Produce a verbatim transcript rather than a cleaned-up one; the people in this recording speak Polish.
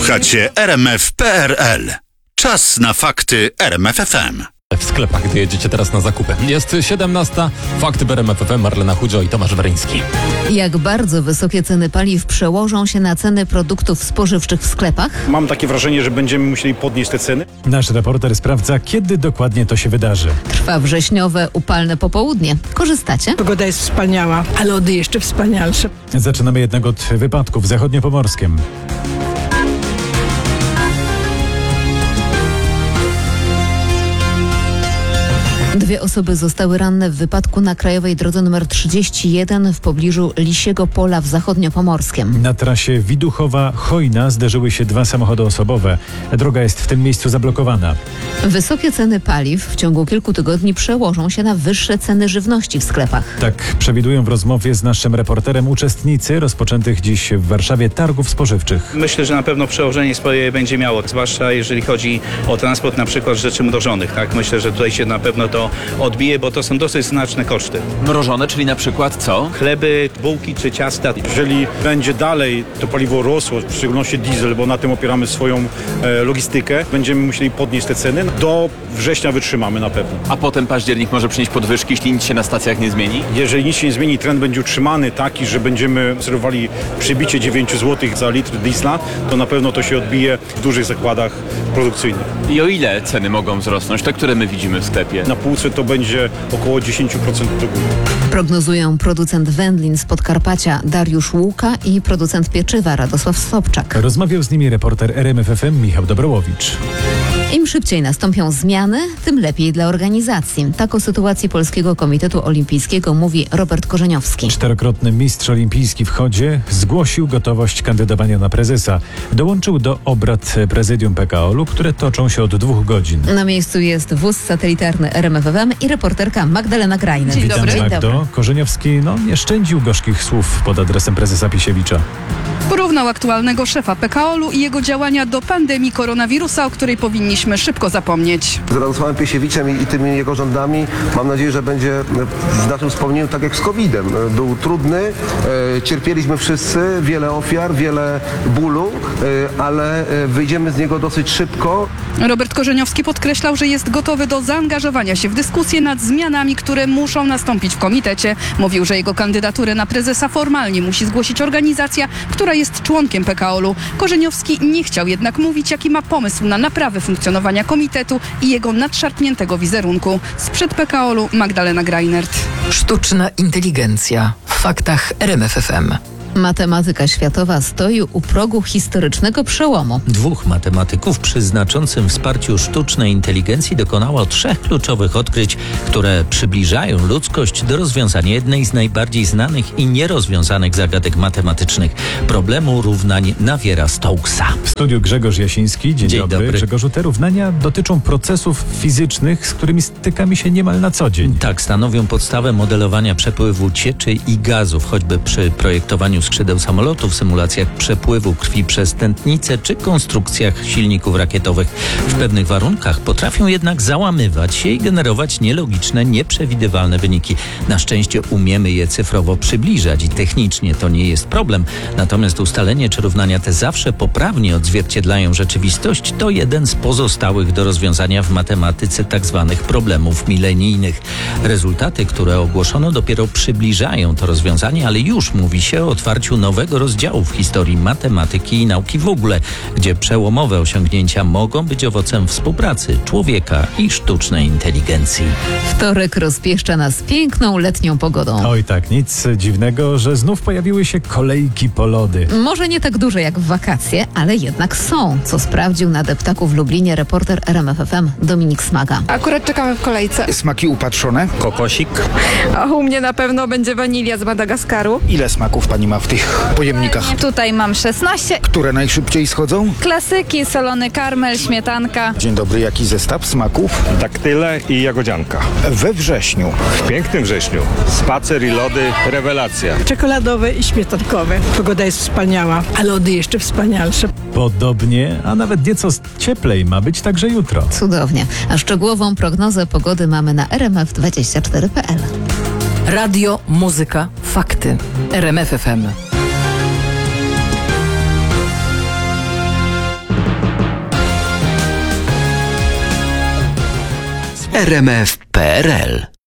Słuchacie R M F kropka P R L. Czas na fakty R M F F M. W sklepach, gdy jedziecie teraz na zakupy. Jest siedemnasta. Fakty w R M F F M. Marlena Chudzio i Tomasz Weryński. Jak bardzo wysokie ceny paliw przełożą się na ceny produktów spożywczych w sklepach? Mam takie wrażenie, że będziemy musieli podnieść te ceny. Nasz reporter sprawdza, kiedy dokładnie to się wydarzy. Trwa wrześniowe, upalne popołudnie. Korzystacie? Pogoda jest wspaniała, a lody jeszcze wspanialsze. Zaczynamy jednak od wypadków w zachodniopomorskim. Dwie osoby zostały ranne w wypadku na krajowej drodze nr trzydzieści jeden w pobliżu Lisiego Pola w Zachodniopomorskiem. Na trasie Widuchowa-Chojna zderzyły się dwa samochody osobowe. Droga jest w tym miejscu zablokowana. Wysokie ceny paliw w ciągu kilku tygodni przełożą się na wyższe ceny żywności w sklepach. Tak przewidują w rozmowie z naszym reporterem uczestnicy rozpoczętych dziś w Warszawie targów spożywczych. Myślę, że na pewno przełożenie swoje będzie miało, zwłaszcza jeżeli chodzi o transport na przykład rzeczy mrożonych. Tak? Myślę, że tutaj się na pewno to odbije, bo to są dosyć znaczne koszty. Mrożone, czyli na przykład co? Chleby, bułki czy ciasta. Jeżeli będzie dalej to paliwo rosło, w szczególności diesel, bo na tym opieramy swoją e, logistykę, będziemy musieli podnieść te ceny. Do września wytrzymamy na pewno. A potem październik może przynieść podwyżki, jeśli nic się na stacjach nie zmieni? Jeżeli nic się nie zmieni, trend będzie utrzymany taki, że będziemy obserwowali przybicie dziewięć złotych za litr diesla, to na pewno to się odbije w dużych zakładach produkcyjnych. I o ile ceny mogą wzrosnąć, te, które my widzimy w sklepie? Na półce to będzie około dziesięć procent do góry. Prognozują producent wędlin z Podkarpacia Dariusz Łuka i producent pieczywa Radosław Sobczak. Rozmawiał z nimi reporter R M F F M Michał Dobrołowicz. Im szybciej nastąpią zmiany, tym lepiej dla organizacji. Tak o sytuacji Polskiego Komitetu Olimpijskiego mówi Robert Korzeniowski. Czterokrotny mistrz olimpijski w chodzie zgłosił gotowość kandydowania na prezesa. Dołączył do obrad prezydium P K O L u, które toczą się od dwóch godzin. Na miejscu jest wóz satelitarny R M F F M i reporterka Magdalena Grajner. Dzień dobry. Witam, Magdo. Korzeniowski no, nie szczędził gorzkich słów pod adresem prezesa Pisiewicza. Porównał aktualnego szefa P K O L u i jego działania do pandemii koronawirusa, o której powinniśmy szybko zapomnieć. Z Radosławem Piesiewiczem i, i tymi jego rządami mam nadzieję, że będzie w naszym wspomnieniu tak jak z kowidem. Był trudny, e, cierpieliśmy wszyscy, wiele ofiar, wiele bólu, e, ale wyjdziemy z niego dosyć szybko. Robert Korzeniowski podkreślał, że jest gotowy do zaangażowania się w dyskusję nad zmianami, które muszą nastąpić w komitecie. Mówił, że jego kandydaturę na prezesa formalnie musi zgłosić organizacja, która jest członkiem P K O L u. Korzeniowski nie chciał jednak mówić, jaki ma pomysł na naprawę funkcjonowania komitetu i jego nadszarpniętego wizerunku. Sprzed P K O L u Magdalena Grajnert. Sztuczna inteligencja w faktach R M F F M. Matematyka światowa stoi u progu historycznego przełomu. Dwóch matematyków przy znaczącym wsparciu sztucznej inteligencji dokonało trzech kluczowych odkryć, które przybliżają ludzkość do rozwiązania jednej z najbardziej znanych i nierozwiązanych zagadek matematycznych – problemu równań Naviera-Stokesa. W studiu Grzegorz Jasiński. Dzień, Dzień dobry. dobry. Grzegorzu, te równania dotyczą procesów fizycznych, z którymi stykamy się niemal na co dzień. Tak, stanowią podstawę modelowania przepływu cieczy i gazów, choćby przy projektowaniu skrzydeł samolotów, symulacjach przepływu krwi przez tętnice czy konstrukcjach silników rakietowych. W pewnych warunkach potrafią jednak załamywać się i generować nielogiczne, nieprzewidywalne wyniki. Na szczęście umiemy je cyfrowo przybliżać i technicznie to nie jest problem. Natomiast ustalenie, czy równania te zawsze poprawnie odzwierciedlają rzeczywistość, to jeden z pozostałych do rozwiązania w matematyce tzw. problemów milenijnych. Rezultaty, które ogłoszono, dopiero przybliżają to rozwiązanie, ale już mówi się o otwarciu nowego rozdziału w historii matematyki i nauki w ogóle, gdzie przełomowe osiągnięcia mogą być owocem współpracy człowieka i sztucznej inteligencji. Wtorek rozpieszcza nas piękną letnią pogodą. Oj tak, nic dziwnego, że znów pojawiły się kolejki po lody. Może nie tak duże jak w wakacje, ale jednak są, co sprawdził na deptaku w Lublinie reporter R M F F M Dominik Smaga. Akurat czekamy w kolejce. Smaki upatrzone? Kokosik. A u mnie na pewno będzie wanilia z Madagaskaru. Ile smaków pani ma w tych pojemnikach? Tutaj mam szesnaście. Które najszybciej schodzą? Klasyki, solony karmel, śmietanka. Dzień dobry, jaki zestaw smaków? Daktyle i jagodzianka. We wrześniu. W pięknym wrześniu. Spacer i lody, rewelacja. Czekoladowe i śmietankowe. Pogoda jest wspaniała, a lody jeszcze wspanialsze. Podobnie, a nawet nieco cieplej ma być także jutro. Cudownie. A szczegółową prognozę pogody mamy na R M F dwadzieścia cztery kropka P L. Radio, muzyka, fakty. R M F F M. R M F kropka P R L